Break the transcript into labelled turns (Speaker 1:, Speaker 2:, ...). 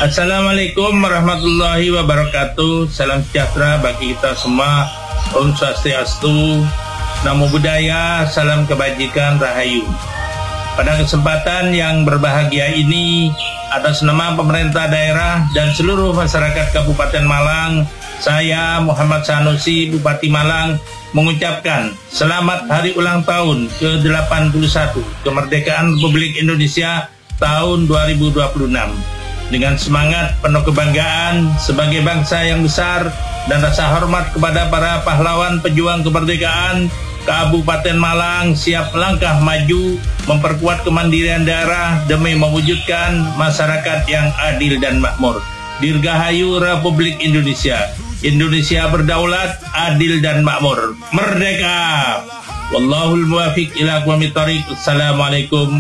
Speaker 1: Assalamualaikum warahmatullahi wabarakatuh. Salam sejahtera bagi kita semua. Om Swastiastu, Namo Buddhaya, salam kebajikan, Rahayu. Pada kesempatan yang berbahagia ini, atas nama pemerintah daerah dan seluruh masyarakat Kabupaten Malang, saya Muhammad Sanusi, Bupati Malang, mengucapkan selamat hari ulang tahun ke-81 kemerdekaan Republik Indonesia tahun 2026. Dengan semangat penuh kebanggaan sebagai bangsa yang besar dan rasa hormat kepada para pahlawan pejuang kemerdekaan, Kabupaten Malang siap melangkah maju memperkuat kemandirian daerah demi mewujudkan masyarakat yang adil dan makmur. Dirgahayu Republik Indonesia. Indonesia berdaulat, adil dan makmur. Merdeka! Wallahul muwafiq ila aqwamit thoriq. Assalamualaikum